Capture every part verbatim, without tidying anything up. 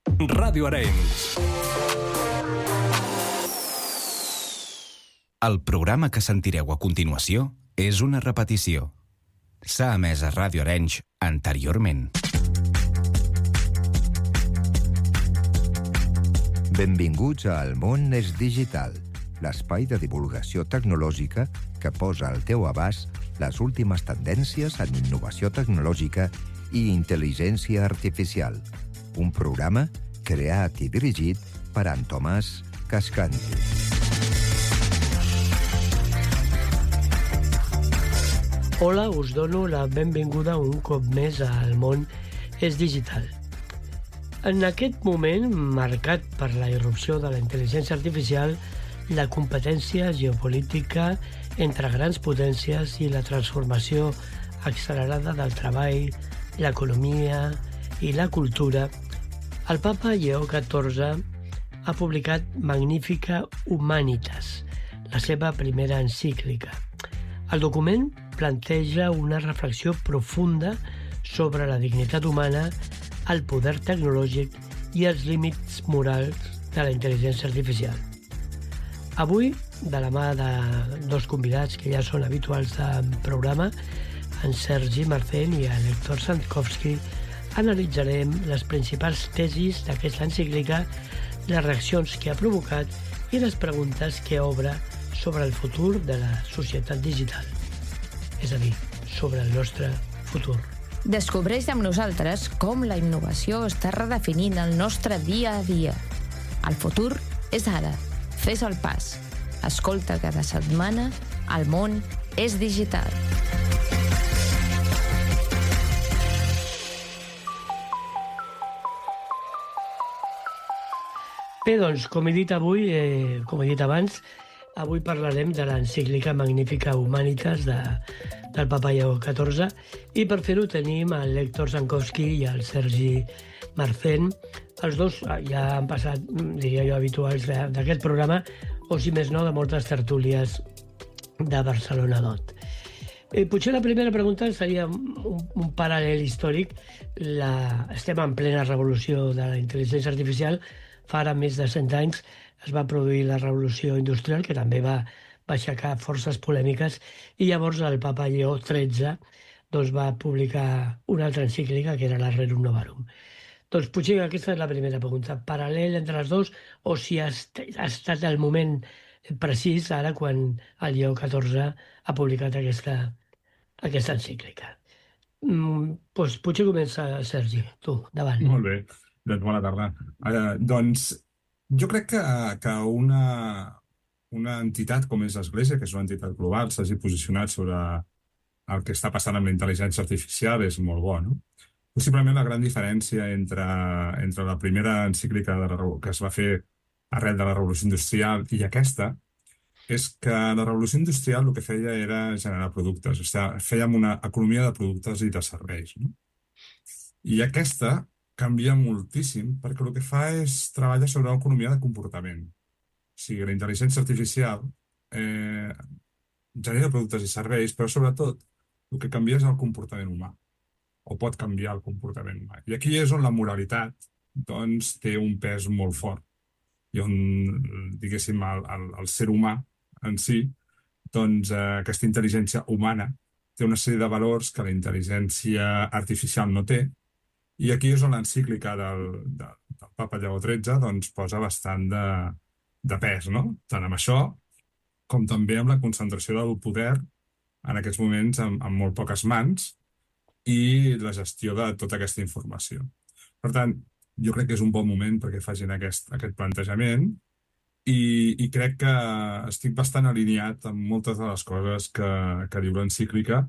Ràdio Arenys. El programa que sentireu a continuació és una repetició. S'ha emès a Ràdio Arenys anteriorment. Benvinguts a El món és digital, l'espai de divulgació tecnològica que posa al teu abast les últimes tendències en innovació tecnològica i intel·ligència artificial. Un programa creat i dirigit per en Tomàs Cascanti. Hola, us dono la benvinguda un cop més al món és digital. En aquest moment, marcat per la irrupció de la intel·ligència artificial, la competència geopolítica entre grans potències i la transformació accelerada del treball, l'economia i la cultura, el papa Lleó catorze ha publicat Magnifica Humanitas, la seva primera encíclica. El document planteja una reflexió profunda sobre la dignitat humana, el poder tecnològic i els límits morals de la intel·ligència artificial. Avui, de la mà de dos convidats que ja són habituals del programa, en Sergi Marcén i en Héctor Santkowski, analitzarem les principals tesis d'aquesta encíclica, les reaccions que ha provocat i les preguntes que obre sobre el futur de la societat digital. És a dir, sobre el nostre futur. Descobreix amb nosaltres com la innovació està redefinint el nostre dia a dia. El futur és ara. Fes el pas. Escolta cada setmana El món és digital. Bé, doncs, com he dit avui, eh, com he dit abans, avui parlarem de l'encíclica Magnifica Humanitas de, del papa Lleó catorze i per fer-ho tenim el Héctor Santkowski i el Sergi Marcén. Els dos ja han passat, diria jo, habituals d'aquest programa, o si més no, de moltes tertúlies de Barcelona Dot. Eh, potser la primera pregunta seria un, un paral·lel històric. La, estem en plena revolució de la intel·ligència artificial. Fa ara més de cent anys es va produir la revolució industrial, que també va, va aixecar forces polèmiques, i llavors el papa Lleó tretze doncs, va publicar una altra encíclica, que era la Rerum Novarum. Doncs potser aquesta és la primera pregunta. Paral·lel entre les dues, o si ha, ha estat el moment precís ara quan el Lleó catorze ha publicat aquesta, aquesta encíclica. Mm, doncs potser comença, Sergi. Tu, davant. Molt bé. Doncs bona tarda. Uh, doncs jo crec que, que una, una entitat com és l'Església, que és una entitat global, s'hagi posicionat sobre el que està passant amb la intel·ligència artificial és molt bo, no? Possiblement la gran diferència entre, entre la primera encíclica de la, que es va fer arrel de la revolució industrial i aquesta és que la revolució industrial el que feia era generar productes, o sigui, fèiem una economia de productes i de serveis, no? I aquesta canvia moltíssim perquè el que fa és treballar sobre una economia de comportament. O sigui, la intel·ligència artificial eh, genera productes i serveis, però sobretot el que canvia és el comportament humà, o pot canviar el comportament humà. I aquí és on la moralitat doncs, té un pes molt fort. I on, diguéssim, el, el, el ser humà en si, doncs, eh, aquesta intel·ligència humana té una sèrie de valors que la intel·ligència artificial no té. I aquí és on l'encíclica del, del, del papa Lleó tretze doncs, posa bastant de, de pes, no? Tant amb això com també amb la concentració del poder en aquests moments en, en molt poques mans i la gestió de tota aquesta informació. Per tant, jo crec que és un bon moment perquè facin aquest, aquest plantejament i, i crec que estic bastant alineat amb moltes de les coses que, que diu l'encíclica,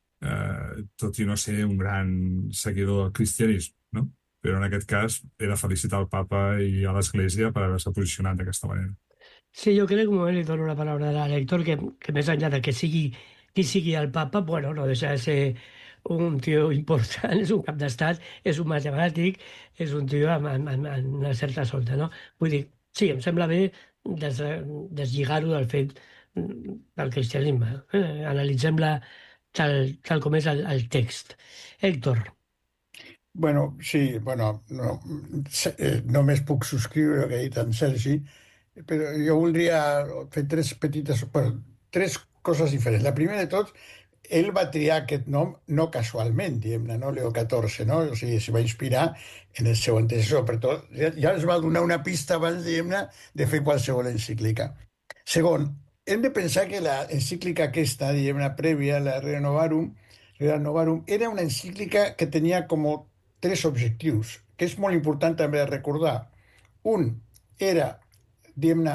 eh, tot i no ser un gran seguidor del cristianisme, no? Però en aquest cas he de felicitar el papa i a l'Església per haver-se posicionat d'aquesta manera. Sí, jo crec que un moment li dono la paraula a l'Héctor, que, que més enllà de que sigui qui sigui el papa, bueno, no deixa de ser un tio important, és un cap d'estat, és un matemàtic, és un tio amb, amb, amb una certa solta, no? Vull dir, sí, em sembla bé des, deslligar-ho del fet del cristianisme. Eh? Analitzem-la tal, tal com és el, el text. Héctor. Bueno, sí, bueno, no, eh, només puc subscriure el que ha dit en Sergi, però jo voldria fer tres petites, bueno, tres coses diferents. La primera de tot, ell va triar aquest nom no casualment, diguem-ne, no? Leo catorze, no? O sigui, s'hi va inspirar en el seu antecessor, per tot, ja, ja ens va donar una pista abans, diguem-ne, de fer qualsevol encíclica. Segon, hem de pensar que la encíclica aquesta, diguem-ne, prèvia, la Renovarum, Renovarum, era una encíclica que tenia com tres objectius, que és molt important també recordar. Un era, diguem-ne,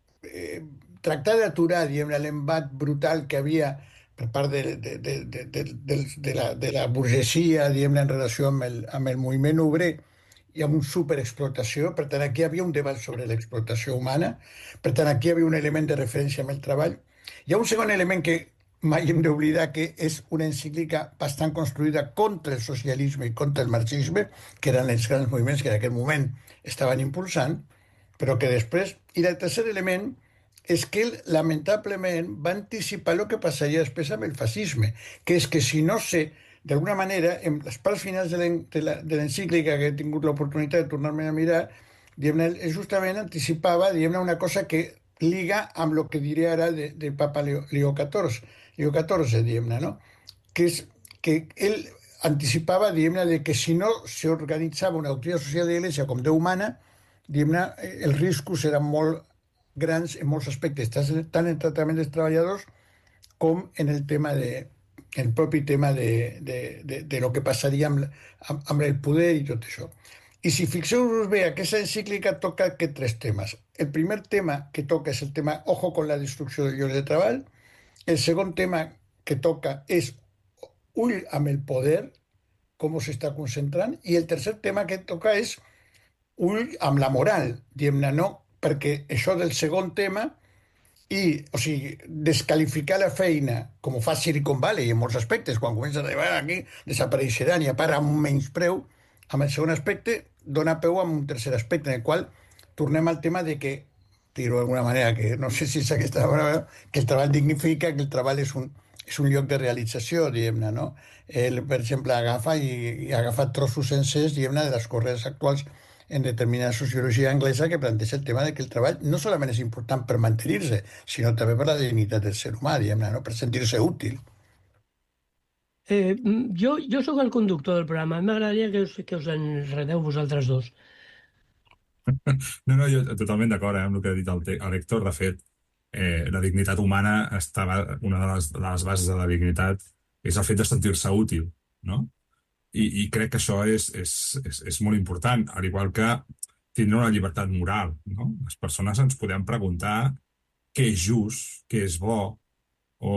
eh, tractar d'aturar, diguem-ne, l'embat brutal que havia per part de, de, de, de, de, de, de, la, de la burgesia, diguem-ne, en relació amb el, amb el moviment obrer i amb una superexplotació. Per tant, aquí hi havia un debat sobre l'explotació humana. Per tant, aquí hi havia un element de referència amb el treball. Hi ha un segon element que mai hem d'oblidar, que és una encíclica bastant construïda contra el socialisme i contra el marxisme, que eren els grans moviments que en aquell moment estaven impulsant, però que després... I el tercer element és que ell, lamentablement, va anticipar el que passaria després amb el fascisme, que és que si no sé, d'alguna manera, en les parts finals de l'encíclica, que he tingut l'oportunitat de tornar-me a mirar, diguem-ne, justament anticipava, diguem-ne, una cosa que liga amb el que diré ara de, de Papa Leo, Leo catorze, Leo catorze, diguem-ne, no? Que és que ell anticipava, diguem-ne, de que si no s'organitzava una doctrina social de l'Església com Déu humana, diguem-ne, els riscos eren molt grans en molts aspectes, tant en el tractament dels treballadors com en el tema de el propi tema de, de, de, de lo que passaria amb, amb, amb el poder i tot això. I si fixeu-vos bé, aquesta encíclica toca aquests tres temes. El primer tema que toca és el tema ojo con la destrucció dels llocs de treball. El segon tema que toca és ull amb el poder, com s'està concentrant. I el tercer tema que toca és ull amb la moral, diguem-ne, no? Perquè això del segon tema i, o sigui, descalificar la feina, com ho fa Silicon Valley en molts aspectes, quan comença a arribar aquí, desapareixeran i a part amb un menyspreu, amb el segon aspecte, dona peu a un tercer aspecte, en el qual tornem al tema de que, dir-ho d'alguna manera, que no sé si és aquesta paraula, que el treball dignifica, que el treball és un, és un lloc de realització, diguem-ne, no? Ell, per exemple, agafa i, i agafa trossos sencers, diguem-ne, de les corrents actuals en determinada sociologia anglesa que planteja el tema de que el treball no solament és important per mantenir-se, sinó també per la dignitat del ser humà, diguem-ne, no? Per sentir-se útil. Eh, jo, jo sóc el conductor del programa. M'agradaria que us, que us enredeu vosaltres dos. No, no, jo totalment d'acord eh, amb el que ha dit el, el Héctor. De fet, eh, la dignitat humana estava, una de les, de les bases de la dignitat és el fet de sentir-se útil, no? I, i crec que això és, és, és, és molt important, al igual que tindre una llibertat moral, no? Les persones ens podem preguntar què és just, què és bo, o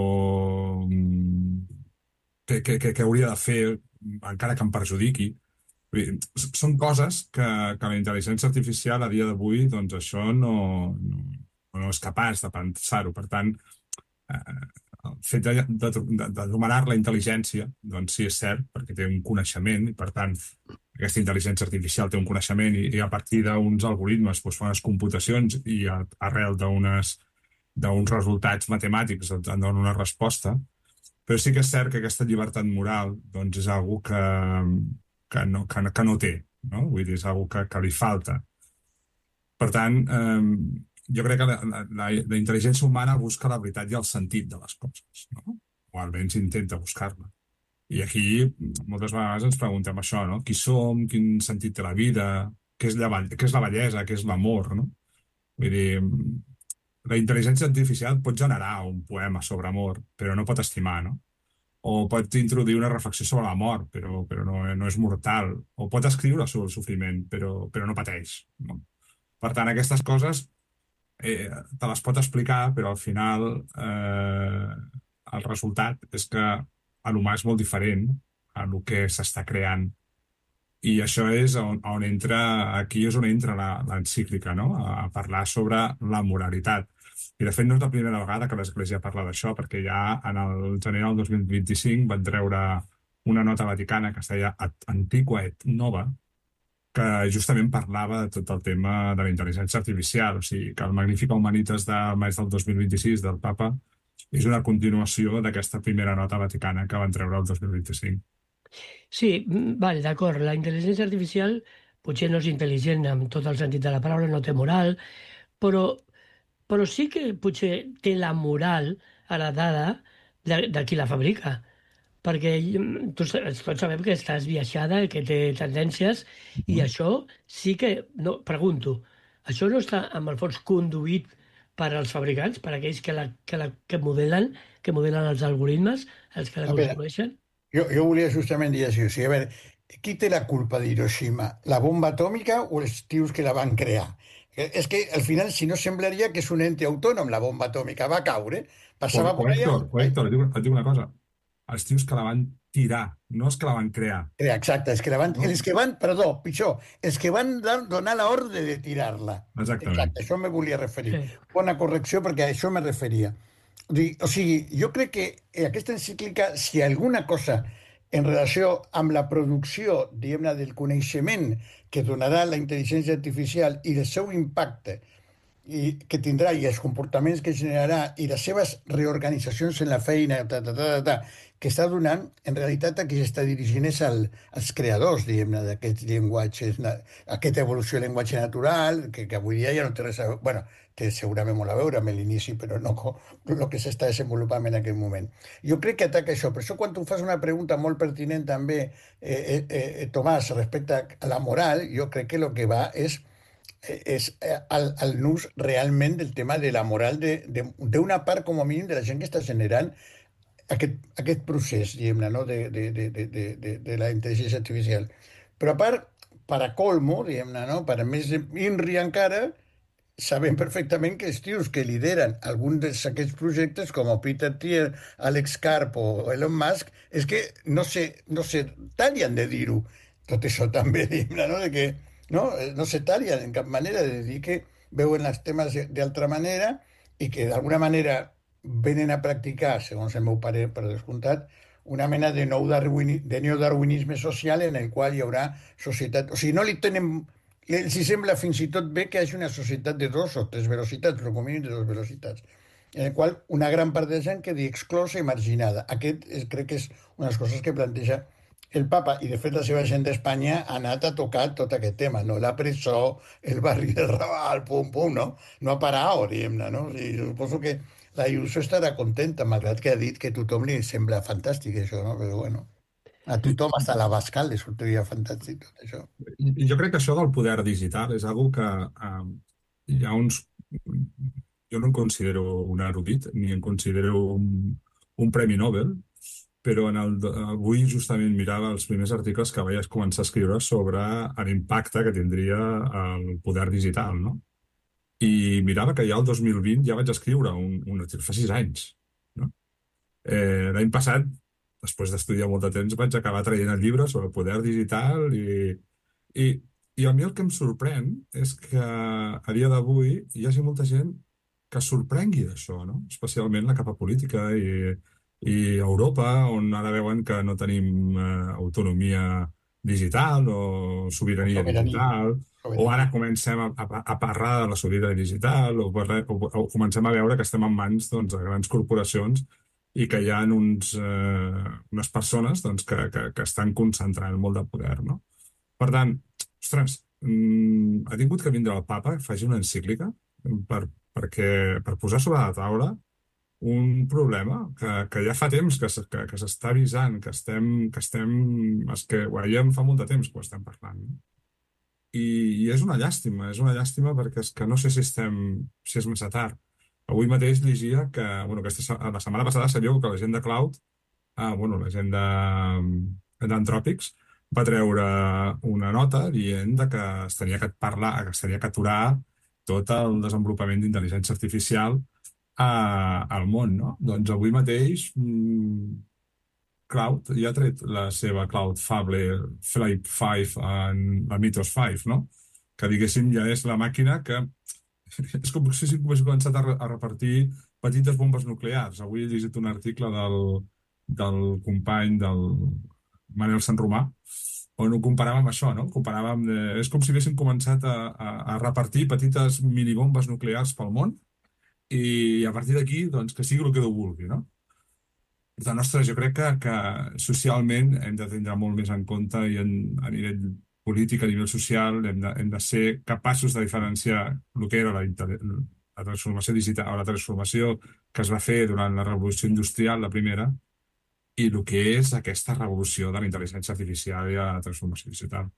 què, què, què hauria de fer encara que em perjudiqui. Són coses que, que la intel·ligència artificial a dia d'avui, doncs això no, no, no és capaç de pensar-ho. Per tant, eh, el fet d'anomenar-la intel·ligència, doncs sí, és cert, perquè té un coneixement, i per tant, aquesta intel·ligència artificial té un coneixement i, i a partir d'uns algoritmes doncs, fa unes computacions i a, arrel d'uns resultats matemàtics et donen una resposta. Però sí que és cert que aquesta llibertat moral doncs, és una que, que, no, que, que no té, no? Vull dir, és una que, que li falta. Per tant, eh, jo crec que la, la, la intel·ligència humana busca la veritat i el sentit de les coses, no? O almenys intenta buscar-la. I aquí moltes vegades ens preguntem això, no? Qui som, quin sentit té la vida, què és la, què és la bellesa, què és l'amor, no? Vull dir, la intel·ligència artificial pot generar un poema sobre amor, però no pot estimar, no? O pot introduir una reflexió sobre la mort, però, però no, no és mortal. O pot escriure sobre el sofriment, però, però no pateix, no? Per tant, aquestes coses Eh, te les pot explicar, però al final eh, el resultat és que l'humà és molt diferent a el que s'està creant. I això és on, on entra, aquí és on entra l'encíclica, no? A, a parlar sobre la moralitat. I de fet no és la primera vegada que l'Església parla d'això, perquè ja en el gener del dos mil vint-i-cinc van treure una nota vaticana que es deia Antiqua et Nova, que justament parlava de tot el tema de la intel·ligència artificial. O sigui, que el Magnificat Humanitas de maig del dos mil vint-i-sis del Papa és una continuació d'aquesta primera nota vaticana que van treure el dos mil vint-i-cinc. Sí, mm, vale, d'acord. La intel·ligència artificial potser no és intel·ligent en tot el sentit de la paraula, no té moral, però, però sí que potser té la moral heredada de, de qui la fabrica. Perquè mm, tu, sa- tots sabem que estàs viatjada, que té tendències, i Mhm. això sí que, no, pregunto, això no està, en el fons, conduït per als fabricants, per aquells que la, que la que modelen, que modelen els algoritmes, els que la A veure, construeixen? jo, jo volia justament dir això. O sigui, a veure, qui té la culpa d'Hiroshima? La bomba atòmica o els tios que la van crear? Eh, És que al final, si no, semblaria que és un ente autònom, la bomba atòmica. Va caure, O, passava o per allà. Héctor, o Héctor, et dic, et dic una cosa. Els tios que la van tirar, no els que la van crear, Eh, Exacte, els que, la van, no? els que van, perdó, pitjor, els que van dar- donar l'ordre de tirar-la. Exactament. Exacte, això me volia referir. Sí. Bona correcció, perquè a això me referia. O sigui, o sigui, jo crec que eh, aquesta encíclica, si alguna cosa en relació amb la producció, diguem-ne, del coneixement que donarà la intel·ligència artificial i el seu impacte i que tindrà i els comportaments que generarà i les seves reorganitzacions en la feina ta, ta, ta, ta, ta, que està donant, en realitat a qui s'està dirigint és al, als creadors, diguem-ne, d'aquests llenguatges, na- aquesta evolució del llenguatge natural, que, que avui dia ja no té res a veure, bueno, té segurament molt a veure amb l'inici, però no com el que s'està desenvolupant en aquest moment. Jo crec que ataca això. Per això quan tu fas una pregunta molt pertinent també, eh, eh, eh, Tomàs, respecte a la moral, jo crec que el que va és és eh, el, el nus realment del tema de la moral de- de- d'una part, com a mínim, de la gent que està generant aquest, aquest procés, diguem-ne, no? de, de, de, de, de, de de la intel·ligència artificial. Però a part, per a colmo, diguem-ne, no? Per a més inri encara, sabem perfectament que els tios que lideren algun d'aquests projectes, com el Peter Thiel, Alex Karp o Elon Musk, és que no se, no se tallen de dir-ho. Tot això també, diguem-ne, no? De que no, Eh, no se tallen en cap manera de dir que veuen els temes d'altra manera i que d'alguna manera venen a practicar, segons el meu parer, per descomptat, una mena de nou darwini, de neodarwinisme social en el qual hi haurà societat... O sigui, no li tenen... Els hi sembla fins i tot bé que hi hagi una societat de dos o tres velocitats, però com a mínim de dues velocitats, en el qual una gran part de la gent quedi exclosa i marginada. Aquest és, crec que és una de les coses que planteja el papa, i de fet la seva gent d'Espanya ha anat a tocar tot aquest tema, no? La presó, el barri del Raval, pum, pum, no? No ha parat, diguem-ne, no? O sigui, suposo que la Ayuso estarà contenta, malgrat que ha dit que a tothom li sembla fantàstic això, no? Però bueno, a tothom, hasta la Bascal, li sortiria fantàstic tot això. I jo crec que això del poder digital és algo que eh, hi ha uns... Jo no em considero un erudit, ni em considero un, un premi Nobel, però en el, avui justament mirava els primers articles que veies començar a escriure sobre l'impacte que tindria el poder digital, no? I mirava que ja el dos mil vint ja vaig escriure un, un article, fa sis anys, no? Eh, l'any passat, després d'estudiar molt de temps, vaig acabar traient el llibre sobre el poder digital i, i, i a mi el que em sorprèn és que a dia d'avui hi hagi molta gent que es sorprengui d'això, no? Especialment la capa política i, i Europa, on ara veuen que no tenim eh, autonomia digital o sobirania Sobirania. digital, o Sobirania. ara comencem a, a, a parlar de la sobirania digital, o, parlar, o, o comencem a veure que estem en mans doncs, de grans corporacions i que hi ha uns, eh, unes persones doncs, que, que, que estan concentrant molt de poder, no? Per tant, ostres, mm, ha tingut que vindre el papa, faci una encíclica per, perquè, per posar sobre la taula un problema que, que ja fa temps que, s- que, que s'està avisant, que estem, que estem, és que ho veiem fa molt de temps que ho estem parlant, no? I, I és una llàstima, és una llàstima perquè és que no sé si estem, si és massa tard. Avui mateix llegia que, bueno, aquesta, se- la setmana passada sabíeu que la gent de Cloud, ah, bueno, la gent de- d'Anthropics, va treure una nota dient de que es tenia que parlar, que es tenia que aturar tot el desenvolupament d'intel·ligència artificial a, al món, no? Doncs avui mateix mm, Cloud ja ha tret la seva Cloud Fable Flight cinc en la Mythos cinc, no? Que diguéssim ja és la màquina que és com si hagués començat a, re a repartir petites bombes nuclears. Avui he llegit un article del, del company del Manel Sanromà on ho comparàvem amb això, no? Comparàvem de... És com si haguéssim començat a, a, a repartir petites minibombes nuclears pel món i a partir d'aquí, doncs, que sigui el que Déu vulgui, no? la nostra, jo crec que, que socialment hem de tindre molt més en compte i en, a nivell polític, a nivell social, hem de, hem de ser capaços de diferenciar el que era la, la transformació digital o la transformació que es va fer durant la revolució industrial, la primera, i el que és aquesta revolució de la intel·ligència artificial i la transformació digital.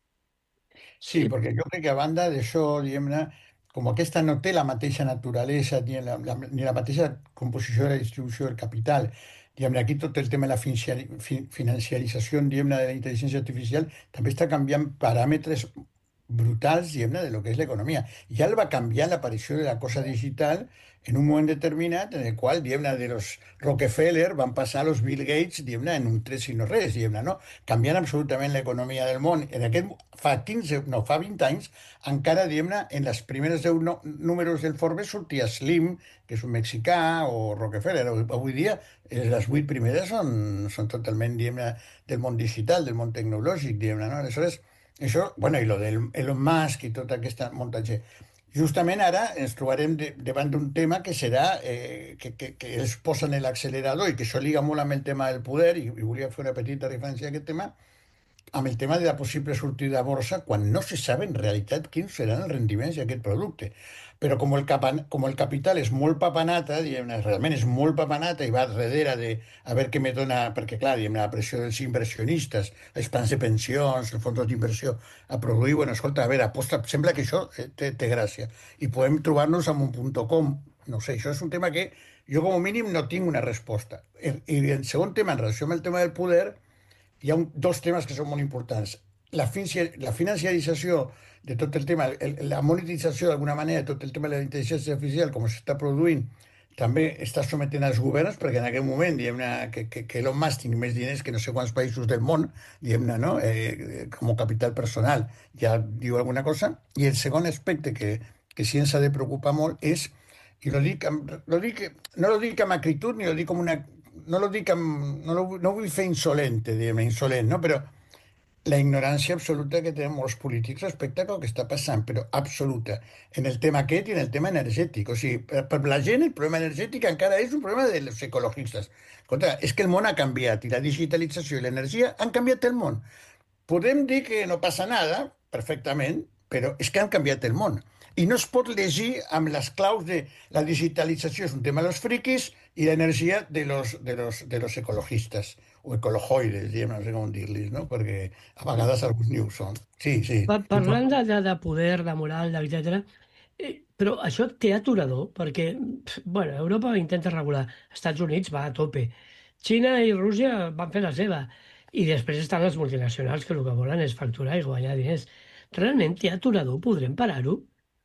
Sí, perquè jo crec que a banda d'això, diguem-ne, com aquesta no té la mateixa naturalesa ni la, la, ni la mateixa composició de la distribució del capital, diguem-ne, aquí tot el tema de la financiari, fi- financiarització, diguem-ne, de la intel·ligència artificial també està canviant paràmetres brutals, diguem-ne, de lo que és l'economia. Ja el va canviar l'aparició de la cosa digital en un moment determinat en el qual, diguem-ne, de los Rockefeller van passar a los Bill Gates, diguem-ne, en un tres i no res, diguem-ne, no? Canviant absolutament l'economia del món. En aquest, fa quinze, no, fa vint anys, encara, diguem-ne, en les primeres deu no, números del Forbes sortia Slim, que és un mexicà, o Rockefeller. Avui dia, eh, les vuit primeres són, són totalment, diguem-ne, del món digital, del món tecnològic, diguem-ne, no? Aleshores, això, bueno, i lo del Elon Musk i tota aquesta muntatge. Justament ara ens trobarem de, davant d'un tema que serà, eh, que, que, que ells posen l'accelerador i que això liga molt amb el tema del poder, i, i volia fer una petita referència a aquest tema, amb el tema de la possible sortida a borsa quan no se sap en realitat quins seran els rendiments d'aquest producte. Però com el, capan, com el capital és molt papanata, diguem-ne, realment és molt papanata i va darrere de a veure què me dona, perquè clar, diguem-ne, la pressió dels inversionistes, els plans de pensions, els fons d'inversió, a produir, bueno, escolta, a veure, aposta, sembla que això eh, té, té gràcia. I podem trobar-nos amb un punt com, no sé, això és un tema que jo com a mínim no tinc una resposta. I, i el segon tema, en relació amb el tema del poder, hi ha un, dos temes que són molt importants. La, financi- la financiarització de tot el tema, el, la monetització d'alguna manera de tot el tema de la intel·ligència artificial, com s'està produint, també està sometent als governs, perquè en aquest moment, diguem-ne, que, que, que Elon Musk tingui més diners que no sé quants països del món, diguem-ne, no? Eh, com a capital personal, ja diu alguna cosa. I el segon aspecte que, que sí ens ha de preocupar molt és, i lo dic, amb, lo dic no lo dic amb acritud, ni lo dic com una no lo dic amb, no, lo, no vull fer insolente, diguem, insolent, no? Però la ignorància absoluta que tenen molts polítics respecte al que està passant, però absoluta, en el tema aquest i en el tema energètic. O sigui, per, per la gent el problema energètic encara és un problema dels ecologistes. Escolta, és que el món ha canviat i la digitalització i l'energia han canviat el món. Podem dir que no passa nada, perfectament, però és que han canviat el món. I no es pot llegir amb les claus de la digitalització és un tema de los friquis i l'energia de los, de los, de los ecologistes o ecolojoides, diguem, no sé com dir-los, no? Perquè a vegades alguns ni ho són. Sí, sí. Pa- Parlant de, de, de poder, de moral, etcètera, eh, però això té aturador, perquè, pf, bueno, Europa intenta regular, Estats Units va a tope, Xina i Rússia van fer la seva, i després estan les multinacionals que el que volen és facturar i guanyar diners. Realment té aturador? Podrem parar-ho?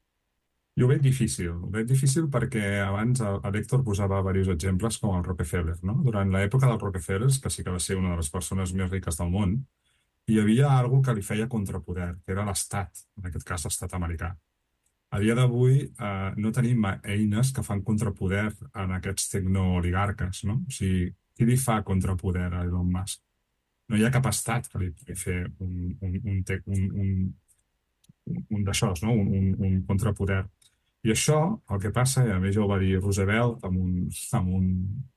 Jo ho veig difícil, ho veig difícil perquè abans el, el Héctor posava diversos exemples com el Rockefeller, no? Durant l'època dels Rockefellers, que sí que va ser una de les persones més riques del món, hi havia algo que li feia contrapoder, que era l'Estat, en aquest cas l'Estat americà. A dia d'avui eh, no tenim eines que fan contrapoder en aquests tecnooligarques, no? O sigui, qui li fa contrapoder a Elon Musk? No hi ha cap estat que li pugui fer un, un, un, tec- un, un, un d'això, no? un, un, un contrapoder. I això, el que passa, i a més ja ho va dir Roosevelt amb un, amb un,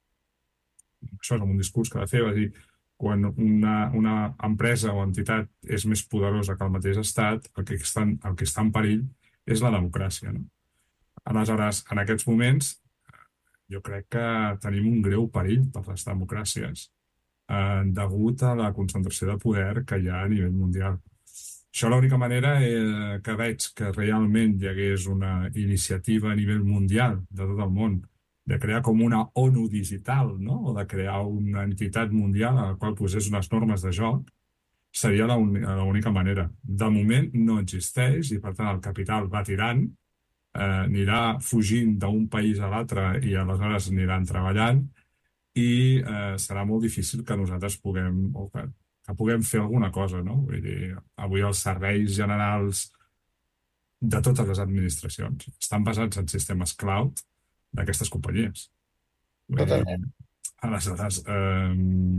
això és amb un discurs que va fer, va dir quan una, una empresa o entitat és més poderosa que el mateix estat, el que està, el que està en perill és la democràcia. No? Aleshores, en aquests moments, jo crec que tenim un greu perill per les democràcies eh, degut a la concentració de poder que hi ha a nivell mundial. Això l'única manera eh, que veig que realment hi hagués una iniciativa a nivell mundial de tot el món de crear com una ONU digital, no? O de crear una entitat mundial a la qual posés unes normes de joc, seria l'única manera. De moment no existeix i per tant el capital va tirant, eh, anirà fugint d'un país a l'altre i aleshores aniran treballant i eh, serà molt difícil que nosaltres puguem, o que, que puguem fer alguna cosa, no? Vull dir, avui els serveis generals de totes les administracions estan basats en sistemes cloud d'aquestes companyies. Vull dir, aleshores, eh,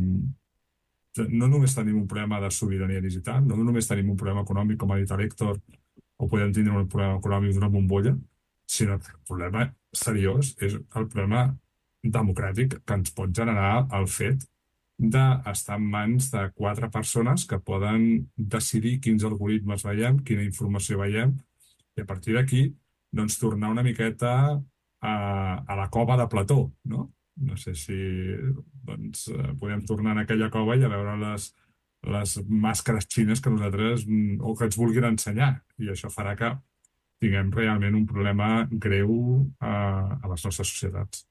no només tenim un problema de sobirania digital, no només tenim un problema econòmic, com ha dit l'Héctor, o podem tindre un problema econòmic d'una bombolla, sinó que el problema seriós és el problema democràtic que ens pot generar el fet d'estar en mans de quatre persones que poden decidir quins algoritmes veiem, quina informació veiem, i a partir d'aquí doncs, tornar una miqueta a, a la cova de Plató, no? No sé si doncs, podem tornar en aquella cova i a veure les, les màscares xines que nosaltres o que ens vulguin ensenyar, i això farà que tinguem realment un problema greu a, a les nostres societats.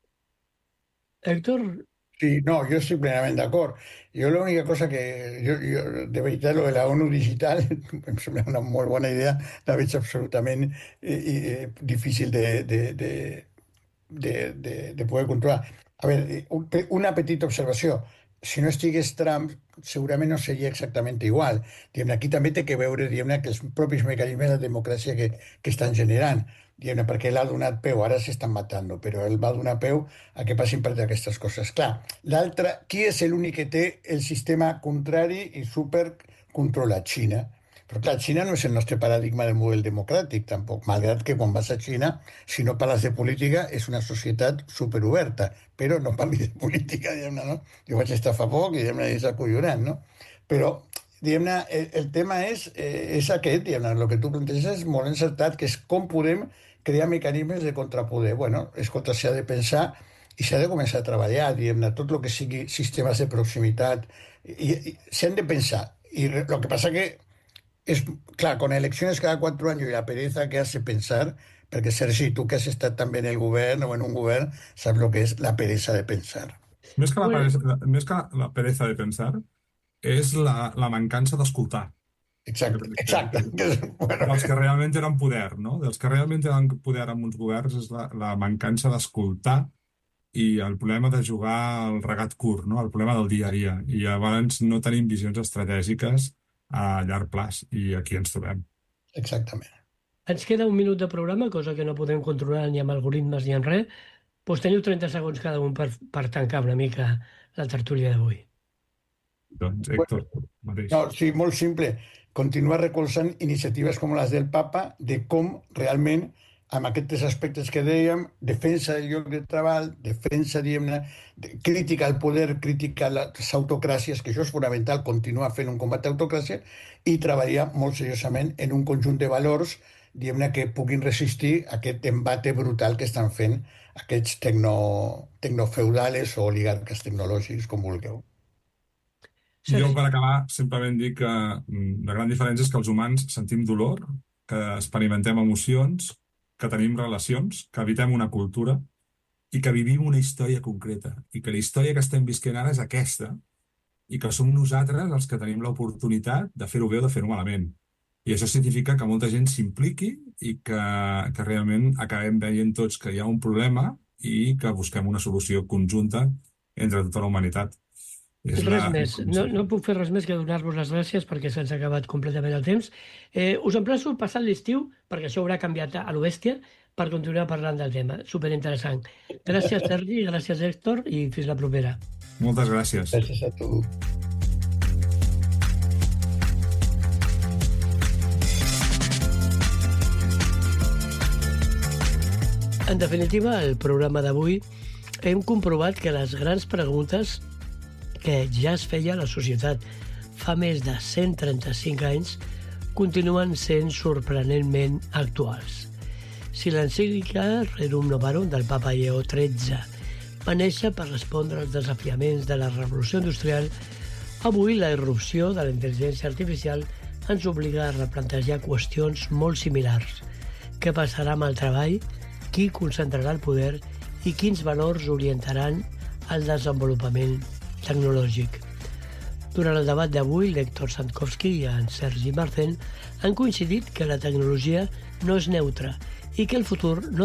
Héctor. Sí, no, yo estoy plenamente de acuerdo. Yo la única cosa que, yo, yo, de veritat, lo de la ONU digital, em sembla una molt bona idea, la veig absolutament eh, eh, difícil de, de, de, de, de, de poder controlar. A veure, una petita observació. Si no estigués Trump, segurament no seria exactament igual. Diguem, aquí també té que veure diguem, que els propis mecanismes de democràcia que, que estan generant. Diguem, perquè ell ha donat peu, ara s'estan matant, però ell va donar peu a que passin per aquestes coses. Clar, l'altre, qui és l'únic que té el sistema contrari i supercontrolat? Xina. Però clar, Xina no és el nostre paradigma de model democràtic, tampoc, malgrat que quan vas a Xina, si no parles de política, és una societat superoberta, però no parlis de política, diguem-ne, no? Jo vaig estar fa poc i diguem-ne, és acollonant, no? Però, diguem-ne, el, el tema és, eh, és aquest, diguem-ne, el que tu planteges és molt encertat, que és com podem crear mecanismes de contrapoder. Bueno, escolta, s'ha de pensar i s'ha de començar a treballar, diguem-ne, tot el que sigui sistemes de proximitat, i, i s'han de pensar. I el que passa que es, clar, con elecciones cada cuatro años y la pereza que hace pensar, perquè Sergi, tu que has estat també en el govern o en un govern, saps el que és la pereza de pensar. Més que la pereza, més que la pereza de pensar, és la, la mancança d'escoltar. Exacte, exacte. Bueno. Dels que realment tenen poder, no? Dels que realment tenen poder amb uns governs és la, la mancança d'escoltar i el problema de jugar al regat curt, no? El problema del dia a dia. I llavors no tenim visions estratègiques a llarg plaç, i aquí ens trobem. Exactament. Ens queda un minut de programa, cosa que no podem controlar ni amb algoritmes ni amb res. Doncs teniu trenta segons cada un per, per tancar una mica la tertúlia d'avui. Doncs, Héctor, mateix. No, sí, molt simple. Continuar recolzant iniciatives com les del Papa de com realment, amb aquests aspectes que dèiem, defensa del lloc de treball, defensa, diguem-ne, crítica al poder, crítica a les autocràcies, que això és fonamental, continuar fent un combat d'autocràcia, i treballar molt seriosament en un conjunt de valors, diguem-ne, que puguin resistir aquest embate brutal que estan fent aquests tecno, tecnofeudales o oligarques tecnològics, com vulgueu. Jo, per acabar, simplement dic que la gran diferència és que els humans sentim dolor, que experimentem emocions, que tenim relacions, que habitem una cultura i que vivim una història concreta. I que la història que estem visquent ara és aquesta i que som nosaltres els que tenim l'oportunitat de fer-ho bé o de fer-ho malament. I això significa que molta gent s'impliqui i que, que realment acabem veient tots que hi ha un problema i que busquem una solució conjunta entre tota la humanitat. És res la... més. No, no puc fer res més que donar-vos les gràcies perquè se'ns ha acabat completament el temps. Eh, us emplaço passat l'estiu, perquè això haurà canviat a lo bèstia, per continuar parlant del tema. Superinteressant. Gràcies, Sergi, gràcies, Héctor, i fins la propera. Moltes gràcies. Gràcies a tu. En definitiva, el programa d'avui hem comprovat que les grans preguntes que ja es feia a la societat fa més de cent trenta-cinc anys continuen sent sorprenentment actuals. Si l'encíclica Rerum Novarum del Papa Lleó tretze va néixer per respondre als desafiaments de la revolució industrial, avui la irrupció de la intel·ligència artificial ens obliga a replantejar qüestions molt similars. Què passarà amb el treball? Qui concentrarà el poder? I quins valors orientaran el desenvolupament tecnològic? Durant el debat d'avui, l'Héctor Santkowski i en Sergi Marcén han coincidit que la tecnologia no és neutra i que el futur no